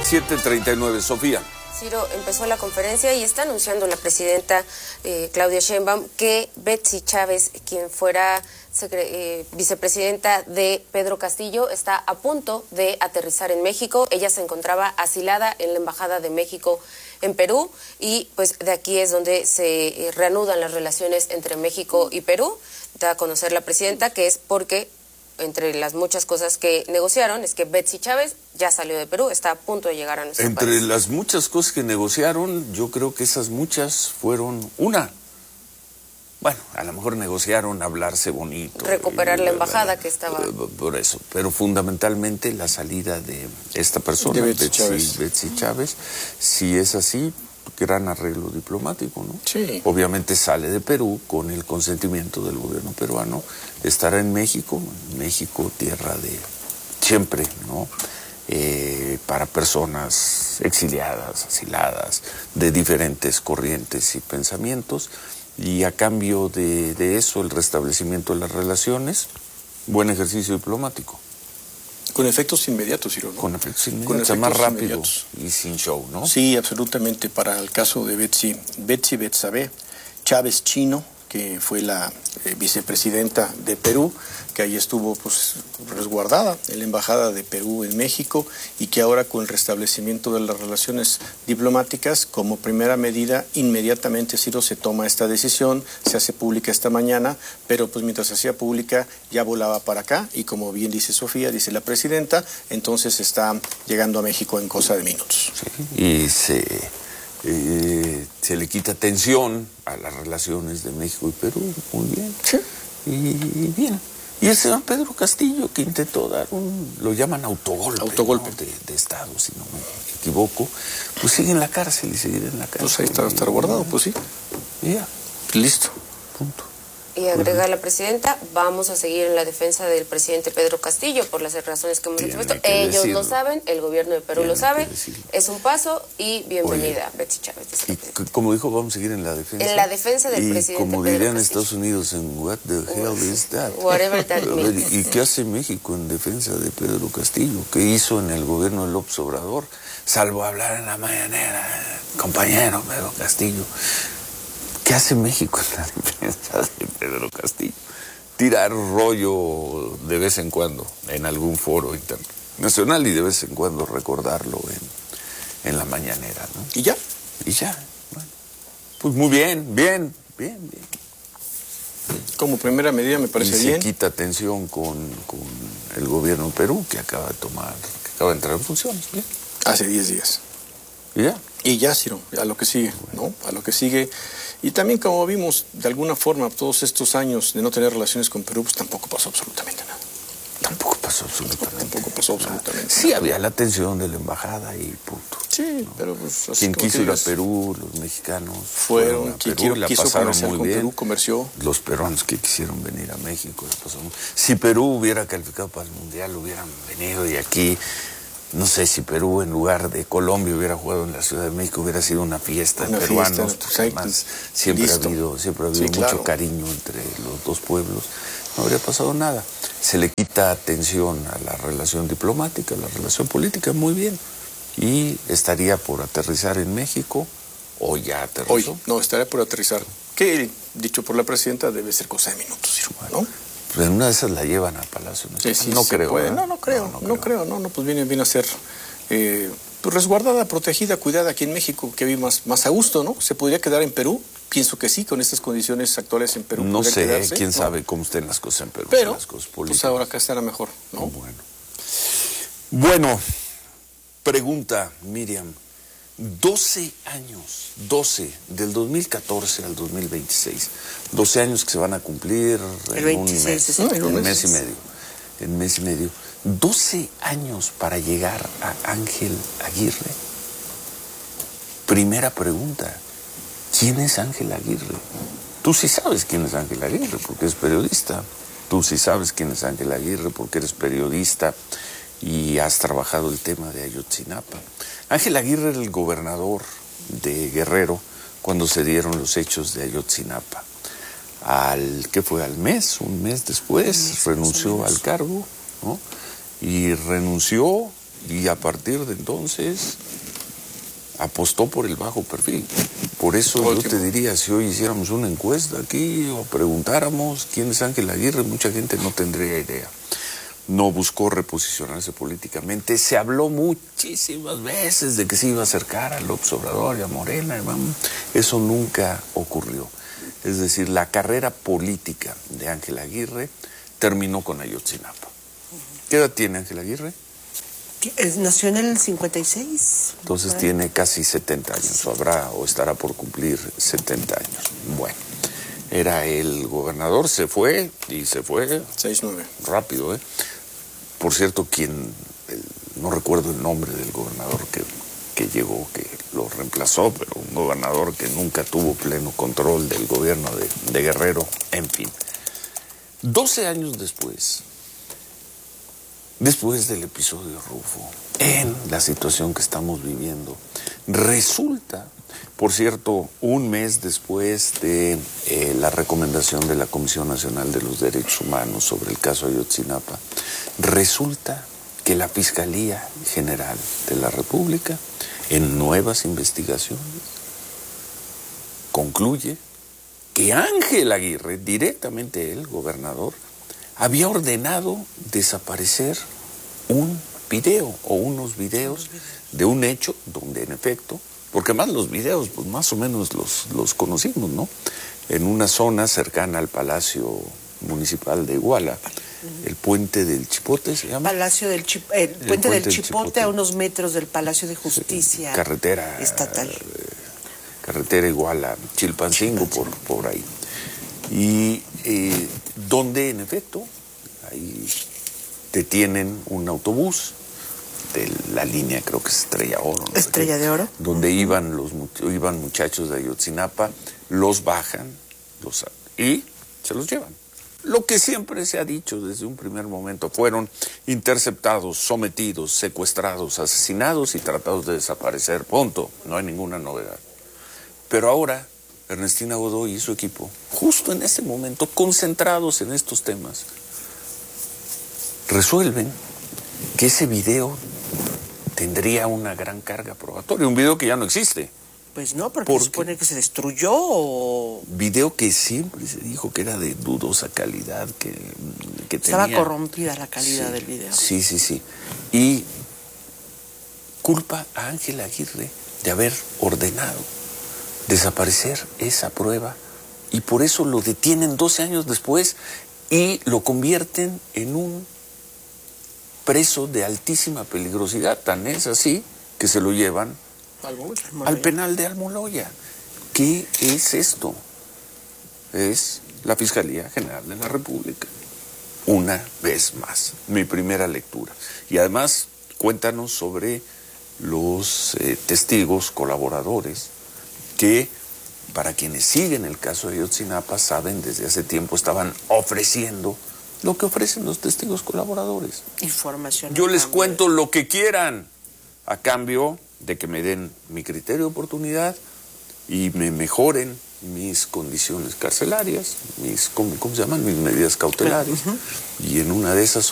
7:39, Sofía. Ciro, empezó la conferencia y está anunciando la presidenta Claudia Sheinbaum que Betsy Chávez, quien fuera vicepresidenta de Pedro Castillo, está a punto de aterrizar en México. Ella se encontraba asilada en la Embajada de México en Perú y pues de aquí es donde se reanudan las relaciones entre México y Perú. Da a conocer la presidenta que es porque entre las muchas cosas que negociaron es que Betsy Chávez ya salió de Perú, está a punto de llegar a nuestro país. Entre las muchas cosas que negociaron, yo creo que esas muchas fueron una. Bueno, a lo mejor negociaron hablarse bonito. Recuperar la embajada que estaba... Por eso, pero fundamentalmente la salida de esta persona, de Betsy Chávez. Si es así, gran arreglo diplomático, ¿no? Sí. Obviamente sale de Perú con el consentimiento del gobierno peruano, estará en México, tierra de siempre, ¿no? Para personas exiliadas, asiladas, de diferentes corrientes y pensamientos, y a cambio de eso, el restablecimiento de las relaciones, buen ejercicio diplomático. Con efectos inmediatos, Ciro, ¿no? Con efectos inmediatos, más rápido y sin show, ¿no? Sí, absolutamente. Para el caso de Betsy Betsabe Chávez Chino, que fue la vicepresidenta de Perú, que ahí estuvo pues resguardada en la Embajada de Perú en México, y que ahora con el restablecimiento de las relaciones diplomáticas, como primera medida, inmediatamente, Ciro, se toma esta decisión, se hace pública esta mañana, pero pues mientras se hacía pública ya volaba para acá, y como bien dice Sofía, dice la presidenta, entonces está llegando a México en cosa de minutos. Sí, y se le quita tensión a las relaciones de México y Perú, muy bien. Sí. Y bien. Y el señor Pedro Castillo, que intentó dar lo llaman autogolpe. ¿No? de Estado, si no me equivoco, pues sigue en la cárcel y seguirá en la cárcel. Pues ahí está guardado, pues sí. Ya. Listo. Punto. Y agrega la presidenta, vamos a seguir en la defensa del presidente Pedro Castillo por las razones que hemos expuesto. Ellos lo saben, el gobierno de Perú lo sabe, es un paso y bienvenida. Oye, Betsy Chávez. Y como dijo, vamos a seguir en la defensa. En la defensa del presidente como Pedro dirían en Castillo. Estados Unidos, en what the hell is that? Whatever that means. ¿Y qué hace México en defensa de Pedro Castillo? ¿Qué hizo en el gobierno de López Obrador? Salvo hablar en la mañanera, compañero Pedro Castillo. ¿Qué hace México en la defensa de Pedro Castillo? Tirar rollo de vez en cuando en algún foro internacional y de vez en cuando recordarlo en la mañanera, ¿no? ¿Y ya? Y ya. Bueno, pues muy bien. Como primera medida me parece bien. Y se quita tensión con el gobierno de Perú, que acaba de entrar en funciones. Bien. Hace 10 días. ¿Y ya? Y ya, Ciro, a lo que sigue, ¿no? A lo que sigue. Y también, como vimos, de alguna forma, todos estos años de no tener relaciones con Perú, pues tampoco pasó absolutamente nada. Tampoco pasó absolutamente nada. Sí, había la tensión de la embajada y punto. Sí, ¿no? pero pues... Quien quiso ir a Perú, los mexicanos fueron a Perú, la quiso pasaron comerciar muy con bien. Perú, comerció. Los peruanos que quisieron venir a México, la pasaron. Si Perú hubiera calificado para el Mundial, hubieran venido, y aquí... No sé si Perú en lugar de Colombia hubiera jugado en la Ciudad de México, hubiera sido una fiesta de peruanos, porque además siempre ha habido mucho cariño entre los dos pueblos. No habría pasado nada. Se le quita atención a la relación diplomática, a la relación política, muy bien. Y estaría por aterrizar en México, o ya aterrizó. Hoy, no, estaría por aterrizar. Que, dicho por la presidenta, debe ser cosa de minutos, ¿no? Pues en una de esas la llevan a Palacio Nacional. Sí, no creo. No creo, pues viene a ser pues resguardada, protegida, cuidada aquí en México, que vive más a gusto, ¿no? ¿Se podría quedar en Perú? Pienso que sí, con estas condiciones actuales en Perú. No sé, quedarse, quién sabe cómo estén las cosas en Perú. Pero, las cosas políticas. pues ahora acá estará mejor, ¿no? Bueno, pregunta, Miriam. 12 años, del 2014 al 2026, 12 años que se van a cumplir en un mes y medio, 12 años para llegar a Ángel Aguirre. Primera pregunta, ¿quién es Ángel Aguirre? Tú sí sabes quién es Ángel Aguirre porque eres periodista, tú sí sabes quién es Ángel Aguirre porque eres periodista y has trabajado el tema de Ayotzinapa. Ángel Aguirre era el gobernador de Guerrero cuando se dieron los hechos de Ayotzinapa. Un mes después, renunció al cargo, ¿no? Y renunció Y a partir de entonces apostó por el bajo perfil. Por eso yo te diría, si hoy hiciéramos una encuesta aquí o preguntáramos quién es Ángel Aguirre, mucha gente no tendría idea. No buscó reposicionarse políticamente. Se habló muchísimas veces de que se iba a acercar a López Obrador y a Morena. Eso nunca ocurrió. Es decir, la carrera política de Ángel Aguirre terminó con Ayotzinapa. ¿Qué edad tiene Ángel Aguirre? Nació en el 56. Entonces tiene casi 70 años, o estará por cumplir 70 años. Bueno, era el gobernador, se fue 6-9. Rápido, ¿eh? Por cierto, no recuerdo el nombre del gobernador que llegó, que lo reemplazó, pero un gobernador que nunca tuvo pleno control del gobierno de Guerrero, en fin. 12 años después del episodio Rufo, en la situación que estamos viviendo, resulta, por cierto, un mes después de la recomendación de la Comisión Nacional de los Derechos Humanos sobre el caso Ayotzinapa, resulta que la Fiscalía General de la República, en nuevas investigaciones, concluye que Ángel Aguirre, directamente el gobernador, había ordenado desaparecer un video o unos videos de un hecho donde en efecto, porque más los videos pues más o menos los conocimos, ¿no? En una zona cercana al Palacio Municipal de Iguala, el Puente del Chipote se llama. El Puente del Chipote, a unos metros del Palacio de Justicia. Carretera estatal. Carretera Iguala, Chilpancingo, por ahí. Y donde en efecto ahí detienen un autobús de la línea, creo que es Estrella Oro, ¿no? Estrella de Oro. Donde iban muchachos de Ayotzinapa, los bajan y se los llevan. Lo que siempre se ha dicho desde un primer momento, fueron interceptados, sometidos, secuestrados, asesinados y tratados de desaparecer. Punto. No hay ninguna novedad. Pero ahora Ernestina Godoy y su equipo, justo en ese momento, concentrados en estos temas, resuelven que ese video tendría una gran carga probatoria, un video que ya no existe. Pues no, porque se supone que se destruyó o... Video que siempre se dijo que era de dudosa calidad, que estaba tenía... corrompida la calidad del video. Sí. Y culpa a Ángel Aguirre de haber ordenado desaparecer esa prueba, y por eso lo detienen 12 años después y lo convierten en un preso de altísima peligrosidad. Tan es así que se lo llevan al penal de Almoloya. ¿Qué es esto? Es la Fiscalía General de la República. Una vez más, mi primera lectura. Y además, cuéntanos sobre los testigos, colaboradores, que para quienes siguen el caso de Ayotzinapa saben, desde hace tiempo estaban ofreciendo lo que ofrecen los testigos colaboradores. Información. Yo les cuento lo que quieran a cambio de que me den mi criterio de oportunidad y me mejoren mis condiciones carcelarias, ¿cómo se llaman? Mis medidas cautelares. Y en una de esas